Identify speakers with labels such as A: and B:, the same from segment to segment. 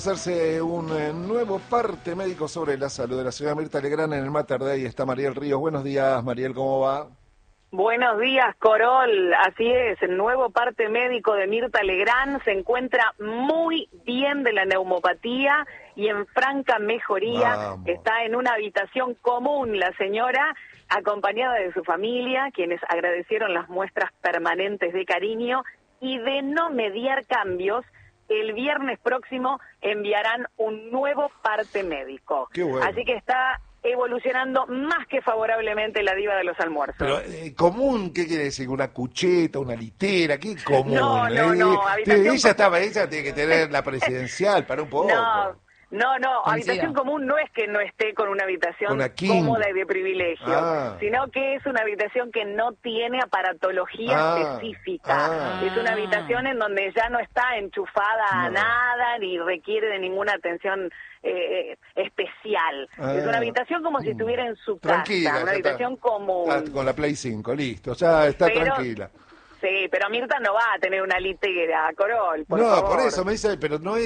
A: Hacerse un nuevo parte médico sobre la salud de la señora Mirta Legrand en el Mater Dei. Está Mariel Ríos. Buenos días, Mariel, ¿cómo va?
B: Buenos días, Corol. Así es, el nuevo parte médico de Mirta Legrand se encuentra muy bien de la neumopatía y en franca mejoría.
A: Vamos.
B: Está en una habitación común la señora, acompañada de su familia, quienes agradecieron las muestras permanentes de cariño, y de no mediar cambios, el viernes próximo enviarán un nuevo parte médico.
A: Qué bueno.
B: Así que está evolucionando más que favorablemente la diva de los almuerzos.
A: Pero común, ¿qué quiere decir? ¿Una cucheta, una litera? ¿Qué común?
B: No,
A: Ella tiene que tener la presidencial para un poco.
B: No,
C: Coincido.
B: habitación común no es que no esté con una habitación
A: Una king.
B: cómoda y de privilegio, sino que es una habitación que no tiene aparatología específica. Es una habitación en donde ya no está enchufada a nada ni requiere de ninguna atención especial. Es una habitación como si estuviera en su
A: Tranquila,
B: casa, una habitación común.
A: Con la Play 5, listo, ya está tranquila.
B: Sí, pero Mirta no va a tener una litera, Corol, por favor.
A: Por eso me dice, pero no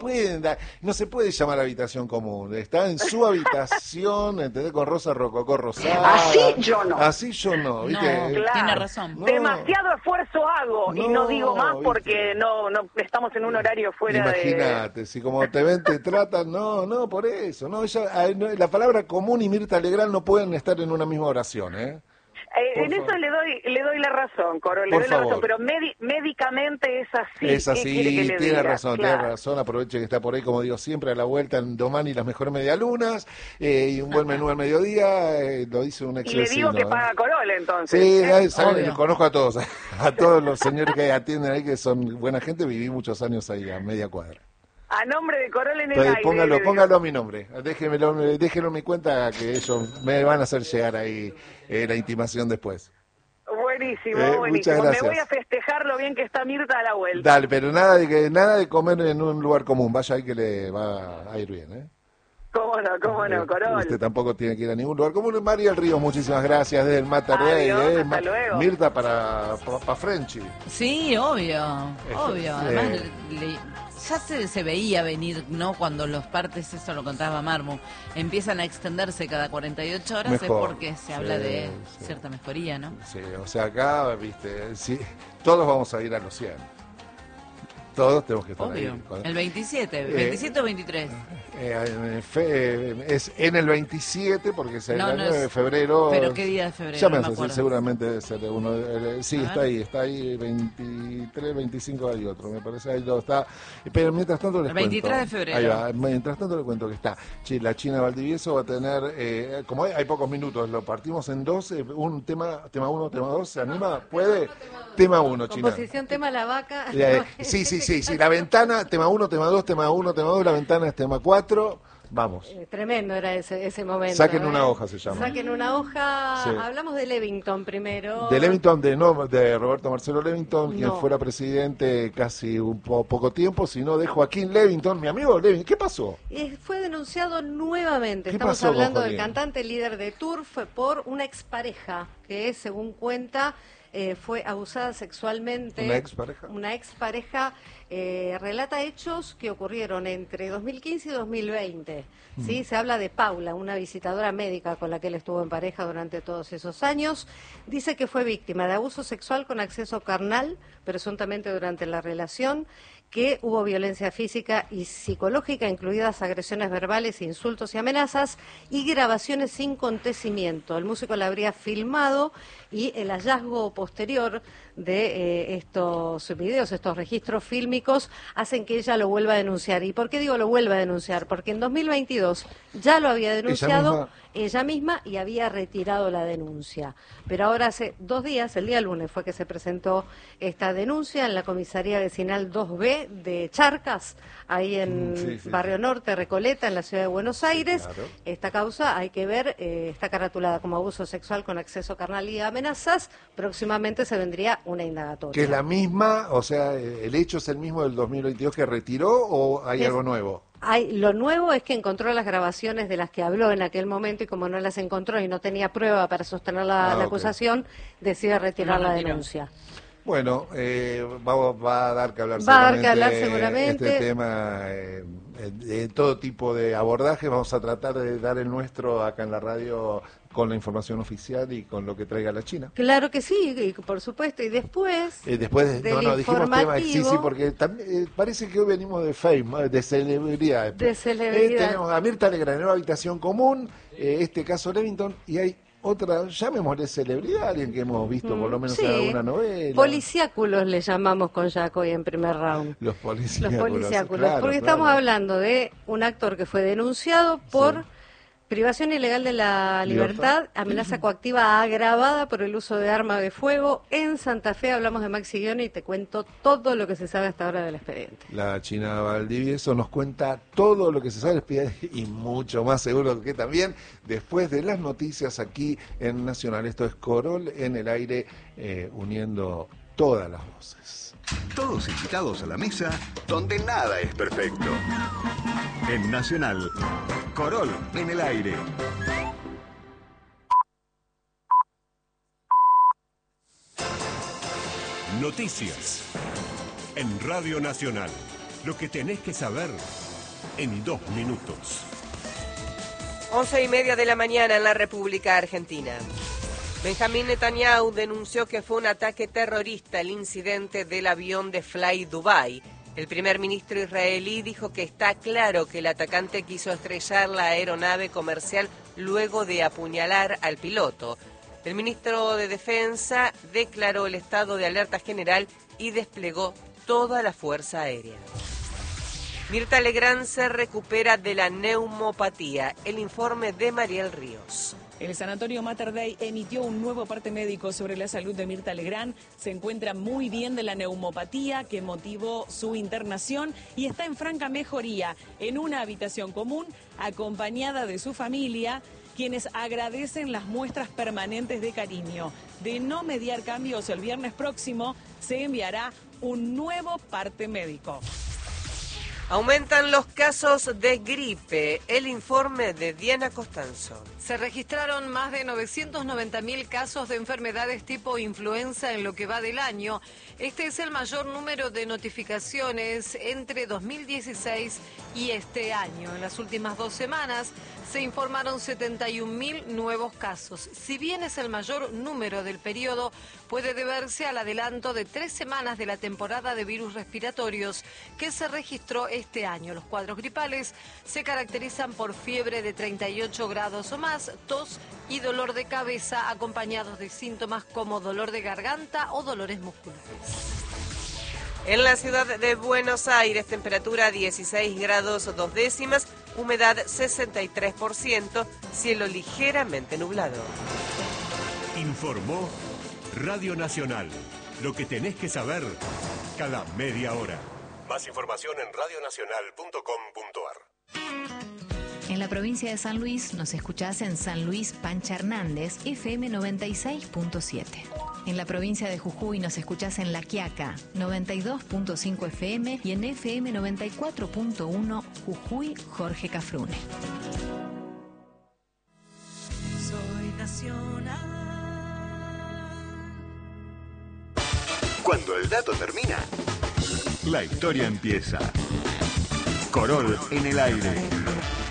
A: se puede llamar habitación común. Está en su habitación, ¿entendés? Con rosa rococó rosada.
B: Así yo no.
A: Así yo no, ¿viste?
C: No,
B: Claro.
C: tiene razón.
A: No.
B: Demasiado esfuerzo hago y no digo más
A: ¿viste?
B: porque no estamos en un horario fuera
A: Imagínate, si como te ven te tratan, no, por eso. La palabra común y Mirta Legrand no pueden estar en una misma oración, ¿eh?
B: en eso le doy la razón, Coro, le
A: Por
B: doy la razón,
A: favor.
B: pero médicamente es así.
A: Es así,
B: ¿Qué quiere que le
A: tiene
B: diga?
A: razón,
B: Claro.
A: tiene razón. Aproveche que está por ahí, como digo siempre, a la vuelta en Domani las mejores medialunas y un buen menú al mediodía, lo dice un ex
B: Y le digo
A: vecino,
B: que paga Corol, entonces.
A: Sí, saben,
C: Obvio.
A: los conozco a todos, a todos los señores que atienden ahí, que son buena gente, viví muchos años ahí a media cuadra.
B: A nombre de Corol en el
A: Entonces,
B: aire. le digo.
A: póngalo a mi nombre, déjenlo en mi cuenta, que ellos me van a hacer llegar ahí la intimación después.
B: Buenísimo,
A: Muchas
B: buenísimo. Me
A: gracias.
B: voy a festejar lo bien que está Mirta a la vuelta.
A: Dale, pero nada de comer en un lugar común, vaya ahí que le va a ir bien, ¿eh?
B: Cómo no, Corol.
A: Usted tampoco tiene que ir a ningún lugar común. Mariel Ríos, muchísimas gracias desde el Mater Dei.
B: Adiós, hasta luego.
A: Mirta para Frenchy.
C: Sí, obvio. Además,
A: Sí.
C: ya se veía venir, ¿no? Cuando los partes, eso lo contaba Marmu, empiezan a extenderse cada 48 horas,
A: Mejor.
C: es porque se habla de
A: Sí.
C: cierta mejoría, ¿no?
A: Sí, o sea, acá, viste, sí, todos vamos a ir a los 100. Todos tenemos que estar
C: Obvio.
A: ahí.
C: El 27 o 23.
A: Es en el 27, porque es el
C: No,
A: año
C: no es-
A: de febrero.
C: ¿Pero qué día de febrero?
A: Ya me
C: No
A: hace,
C: me acuerdo.
A: seguramente debe ser uno. Sí,
C: A ver.
A: está ahí, 23, 25 hay otro, me parece, ahí lo está. Pero mientras tanto les
C: El 23
A: cuento.
C: de febrero.
A: Ahí va, mientras tanto les cuento que está. La China Valdivieso va a tener, como hay pocos minutos, lo partimos en dos, un tema 1, tema 2, ¿se anima? ¿Puede? Tema 1, China.
D: Composición tema La Vaca.
A: Sí, la ventana, tema 1, tema 2, tema 1, tema 2, la ventana es tema 4, vamos.
D: Tremendo era ese momento.
A: Saquen una hoja, se llama.
D: Saquen una hoja.
A: Sí.
D: Hablamos de Levington primero.
A: De Levington, de Roberto Marcelo Levington, quien
D: No.
A: fuera presidente casi un poco tiempo, sino de Joaquín Levington, mi amigo Levington. ¿Qué pasó?
D: Fue denunciado nuevamente.
A: ¿Qué
D: Estamos
A: pasó con
D: hablando del
A: Joaquín?
D: cantante líder de Turf por una expareja que, según cuenta, fue abusada sexualmente.
A: ¿Una expareja?
D: Una expareja relata hechos que ocurrieron entre 2015 y 2020. ¿Sí? Se habla de Paula, una visitadora médica con la que él estuvo en pareja durante todos esos años. Dice que fue víctima de abuso sexual con acceso carnal, presuntamente durante la relación, que hubo violencia física y psicológica, incluidas agresiones verbales, insultos y amenazas, y grabaciones sin consentimiento. El músico la habría filmado y el hallazgo posterior de estos videos, estos registros fílmicos, hacen que ella lo vuelva a denunciar. ¿Y por qué digo lo vuelva a denunciar? Porque en 2022 ya lo había denunciado ella misma y había retirado la denuncia. Pero ahora hace 2 días, el día lunes, fue que se presentó esta denuncia en la comisaría vecinal 2B de Charcas, ahí en Barrio Norte, Recoleta, en la ciudad de Buenos Aires.
A: Claro.
D: Esta causa, hay que ver, está caratulada como abuso sexual con acceso carnal y amenazas. Próximamente se vendría una indagatoria.
A: ¿Que es la misma, o sea, el hecho es el mismo del 2022 que retiró o hay algo nuevo?
D: Lo nuevo es que encontró las grabaciones de las que habló en aquel momento y como no las encontró y no tenía prueba para sostener la
A: ok.
D: acusación, decide retirar
C: No
D: la
C: retiró.
D: denuncia.
A: Bueno, va a dar que hablar
D: seguramente.
A: Este tema, de todo tipo de abordajes. Vamos a tratar de dar el nuestro acá en la radio con la información oficial y con lo que traiga la China.
D: Claro que sí, y por supuesto. Y después
A: dijimos tema, sí, porque también, parece que hoy venimos de fame, de celebridad. Tenemos a Mirta Legrand en una habitación común, este caso Levington, y hay otra, llamémosle celebridad, alguien que hemos visto por lo menos en alguna novela.
D: Policiáculos le llamamos con Jaco hoy en primer round.
A: Los policiáculos.
D: Claro, porque estamos hablando de un actor que fue denunciado por privación ilegal de la libertad, amenaza coactiva agravada por el uso de arma de fuego en Santa Fe. Hablamos de Maxi Guione y te cuento todo lo que se sabe hasta ahora del expediente.
A: La China Valdivieso nos cuenta todo lo que se sabe del expediente y mucho más, seguro que también después de las noticias aquí en Nacional. Esto es Corol en el aire, uniendo todas las voces.
E: Todos invitados a la mesa donde nada es perfecto. En Nacional, Corol en el aire.
F: Noticias. En Radio Nacional. Lo que tenés que saber en 2 minutos.
G: 11:30 de la mañana en la República Argentina. Benjamín Netanyahu denunció que fue un ataque terrorista el incidente del avión de Fly Dubai. El primer ministro israelí dijo que está claro que el atacante quiso estrellar la aeronave comercial luego de apuñalar al piloto. El ministro de Defensa declaró el estado de alerta general y desplegó toda la Fuerza Aérea. Mirta Legrand se recupera de la neumopatía. El informe de Mariel Ríos.
H: El Sanatorio Mater Dei emitió un nuevo parte médico sobre la salud de Mirta Legrand. Se encuentra muy bien de la neumopatía que motivó su internación y está en franca mejoría en una habitación común acompañada de su familia, quienes agradecen las muestras permanentes de cariño. De no mediar cambios, el viernes próximo se enviará un nuevo parte médico.
G: Aumentan los casos de gripe. El informe de Diana Costanzo.
I: Se registraron más de 990.000 casos de enfermedades tipo influenza en lo que va del año. Este es el mayor número de notificaciones entre 2016 y este año. En las últimas 2 semanas se informaron 71.000 nuevos casos. Si bien es el mayor número del periodo, puede deberse al adelanto de 3 semanas de la temporada de virus respiratorios que se registró este año. Los cuadros gripales se caracterizan por fiebre de 38 grados o más, tos y dolor de cabeza acompañados de síntomas como dolor de garganta o dolores musculares.
G: En la ciudad de Buenos Aires, temperatura 16 grados 2 décimas, humedad 63%, cielo ligeramente nublado.
F: Informó Radio Nacional. Lo que tenés que saber cada media hora. Más información en radionacional.com.ar.
J: En la provincia de San Luis nos escuchás en San Luis Pancha Hernández, FM 96.7. En la provincia de Jujuy nos escuchás en La Quiaca, 92.5 FM y en FM 94.1 Jujuy Jorge Cafrune.
K: Soy nacional.
E: Cuando el dato termina, la historia empieza. Corol en el aire.